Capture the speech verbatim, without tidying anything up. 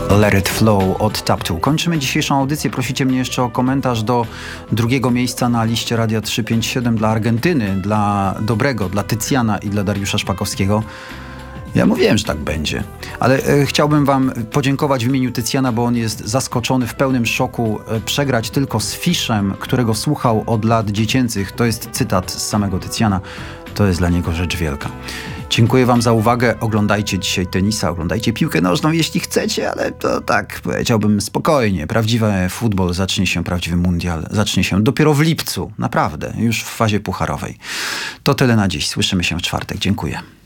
Let It Flow od Tap two. Kończymy dzisiejszą audycję. Prosicie mnie jeszcze o komentarz do drugiego miejsca na liście Radia trzysta pięćdziesiąt siedem dla Argentyny, dla Dobrego, dla Tycjana i dla Dariusza Szpakowskiego. Ja mówiłem, że tak będzie. Ale e, chciałbym wam podziękować w imieniu Tycjana, bo on jest zaskoczony, w pełnym szoku. E, przegrać tylko z Fiszem, którego słuchał od lat dziecięcych. To jest cytat z samego Tycjana. To jest dla niego rzecz wielka. Dziękuję wam za uwagę. Oglądajcie dzisiaj tenisa, oglądajcie piłkę nożną, jeśli chcecie, ale to tak, powiedziałbym spokojnie. Prawdziwy futbol zacznie się, prawdziwy mundial zacznie się dopiero w lipcu. Naprawdę, już w fazie pucharowej. To tyle na dziś. Słyszymy się w czwartek. Dziękuję.